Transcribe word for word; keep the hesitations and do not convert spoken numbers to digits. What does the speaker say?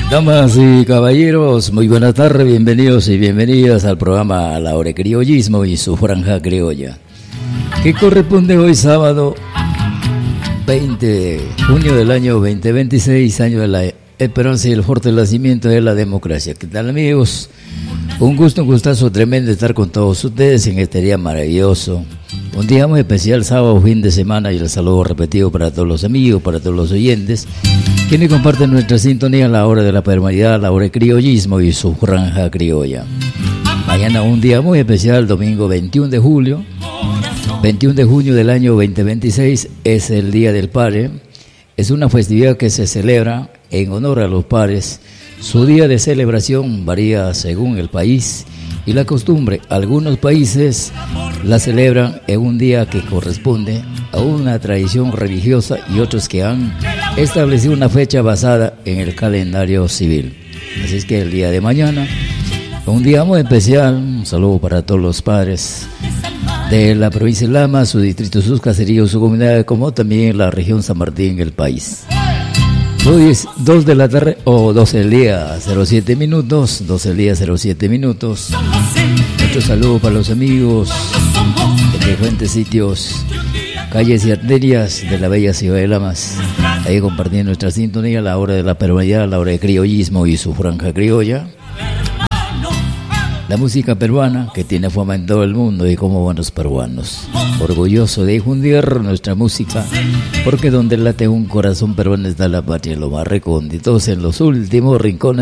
Damas y caballeros, muy buenas tardes, bienvenidos y bienvenidas al programa La Hora de Criollismo y su franja criolla, que corresponde hoy sábado veinte de junio del año veinte veintiséis, año de la esperanza y el fortalecimiento de la democracia. ¿Qué tal, amigos? Un gusto, un gustazo tremendo estar con todos ustedes en este día maravilloso. Un día muy especial, sábado, fin de semana, y el saludo repetido para todos los amigos, para todos los oyentes, quienes comparten nuestra sintonía a la hora de la permanidad, la hora de criollismo y su franja criolla. Mañana un día muy especial, domingo veintiuno de julio, veintiuno de junio del año veinte veintiséis, es el Día del Padre. Es una festividad que se celebra en honor a los padres. Su día de celebración varía según el país y la costumbre. Algunos países la celebran en un día que corresponde a una tradición religiosa y otros que han establecido una fecha basada en el calendario civil. Así es que el día de mañana, un día muy especial. Un saludo para todos los padres de la provincia de Lama, su distrito, sus caseríos, su comunidad, como también la región San Martín, el país. Hoy es dos de la tarde, o doce del día, cero siete minutos, doce del día, cero siete minutos. Nuestro saludo para los amigos de diferentes sitios, calles y arterias de la bella ciudad de Lamas, ahí compartiendo nuestra sintonía a la hora de la peruanidad, a la hora de criollismo y su franja criolla. La música peruana que tiene fama en todo el mundo y como buenos peruanos, orgulloso de difundir nuestra música, porque donde late un corazón peruano está la patria, lo más recónditos en los últimos rincones